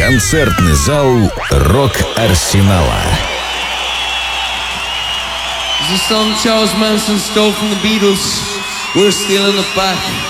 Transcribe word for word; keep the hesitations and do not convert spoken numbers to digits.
Концертный зал Рок-Арсенала. This is a song Charles Manson stole from the Beatles. We're still in the back.